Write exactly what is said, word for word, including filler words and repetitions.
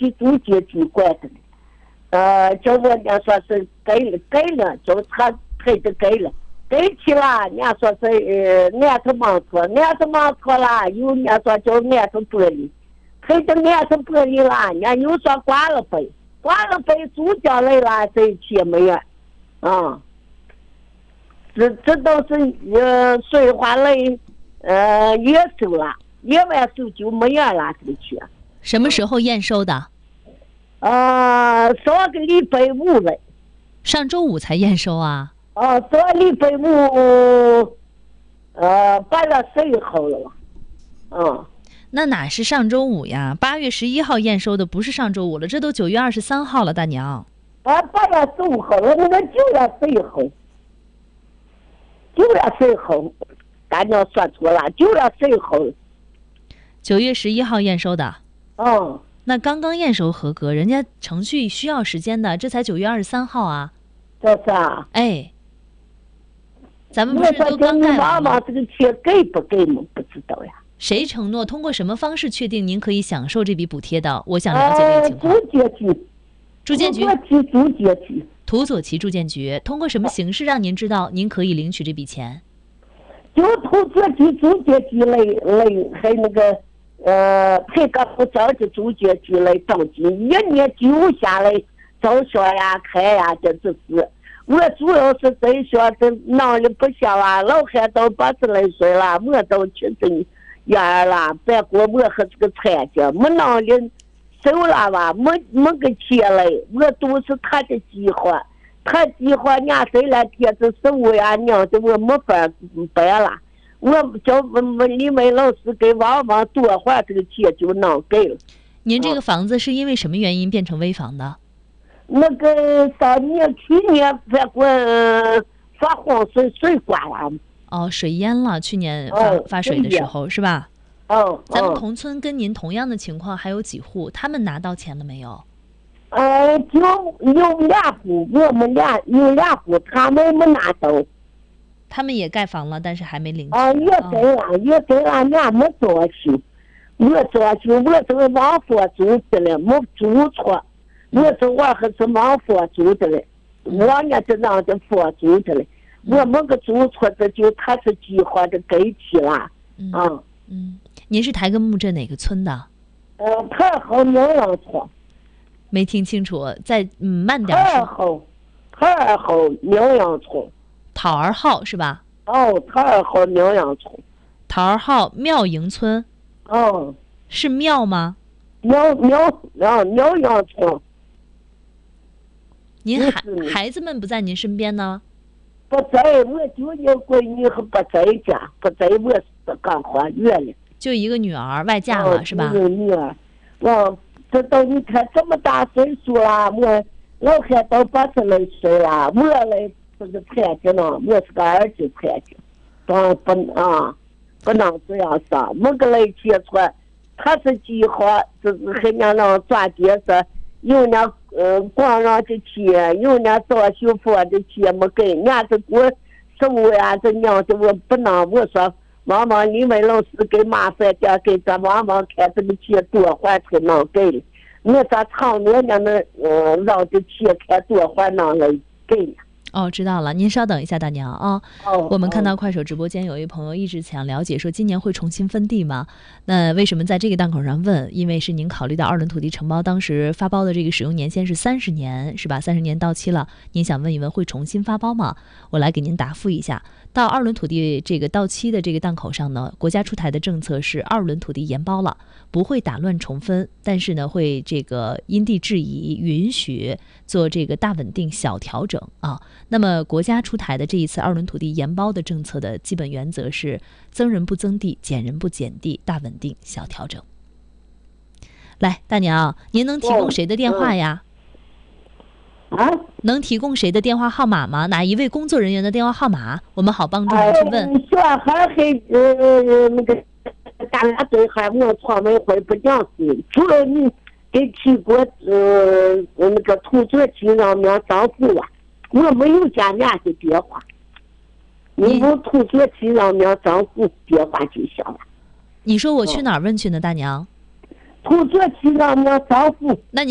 去租借局管的，呃，叫我娘说是给了给了，就他赔的给了，给起了，人家说是呃俺是忙错，俺是忙错了，有人家说叫俺是玻璃，赔的俺是玻璃了，人家又说挂了赔，挂了赔租交来了，这钱没有，啊，这这都是呃水花类呃也收了，也完收就没有了这个钱。 什么时候验收的？ 呃，上个礼拜五了。 上周五才验收啊？ 哦，上个礼拜五，呃，八月十一号了吧？嗯。 那哪是上周五呀？八月十一号验收的，不是上周五了，这都九月二十三号了，大娘。 啊，八月十五号了，那个九月十一号，九月十一号，大娘说错了，九月十一号。 九月十一号验收的。 哦。 那刚刚验收合格，人家程序需要时间的，这才九月二十三号啊。 这是啊。 哎，咱们不是都刚盖完吗？ 这个钱给不给吗？不知道呀。 谁承诺？通过什么方式确定您可以享受这笔补贴的？我想了解这个情况。 呃、住建局。 住建局。 住建局。 土佐旗住建局通过什么形式让您知道您可以领取这笔钱？ 就土佐旗住建局来来还那个。呃，配个不着急住建局来登记，一年就下来招商呀、开呀，这只是。我主要是在说这脑里不行了，老汉都八十来岁了，我都七十元了，别过我和这个残疾，没脑里瘦了吧，没没个钱来，我都是他的计划，他计划伢谁来贴这食物呀，娘的我没法办了。我叫李梅老师给王王多花这个钱就能给了。 您这个房子是因为什么原因变成危房的？ 那个上年去年别过发洪水水刮了。 哦，水淹了，去年发、哦、发水的时候是吧？ 哦。 咱们同村跟您同样的情况还有几户？他们拿到钱了没有？ 呃，就有两户，我们俩有两户，他们没拿到。 他们也盖房了，但是还没领取。 啊，也给了，也给了，俺没装修，我装修，我这个往佛租的了，没租错，我这我还是往佛租的了，我呢就让这佛租的了，我没个租错，这就他是计划的给起了，啊。 嗯。嗯，您是台根木镇哪个村的？ 呃，太好苗阳村。 没听清楚，再嗯慢点说。 太好，太好苗阳村。 桃儿号是吧？ 哦，桃儿号苗阳村。 桃儿号庙营村。 哦。 是庙吗？ 苗苗苗苗阳村。 您孩孩子们不在您身边呢？ 不在，我就一闺女还不在家，不在，我是刚怀孕了。 就一个女儿外嫁了、哦、是吧？ 一个女儿，我这都你看这么大岁数了，我老汉都八十来岁了，我嘞。这个残疾呢，我是个二级残疾，不不啊，不能这样说。没个来提出，他是计划，就是还让人抓紧是有那呃光让的钱，有那装修房的钱没给，人家是过十五呀，这娘的我不能，我说妈妈，你们老师给麻烦点，给咱妈妈看这个钱多还才能给了。我说常年让那呃让的钱看多还能来给。 哦，知道了，您稍等一下，大娘啊。 哦， 我们看到快手直播间有一朋友一直想了解，说今年会重新分地吗？那为什么在这个档口上问？因为是您考虑到二轮土地承包当时发包的这个使用年限是三十年，是吧？三十年到期了，您想问一问会重新发包吗？我来给您答复一下。到二轮土地这个到期的这个档口上呢，国家出台的政策是二轮土地研包了，不会打乱重分，但是呢会这个因地制宜，允许做这个大稳定小调整啊。那么国家出台的这一次二轮土地研包的政策的基本原则是增人不增地，减人不减地，大稳定小调整。来，大娘，您能提供谁的电话呀？ 啊， 能提供谁的电话号码吗？哪一位工作人员的电话号码，我们好帮助您去问。 小孩还呃那个大家对还我创委会不讲事，除了你给提过呃那个土佐旗让面账户啊，我没有加伢的电话，你有土佐旗让面账户电话就行了。 你说我去哪儿问去呢，大娘？ 土着去让我丈夫。 那你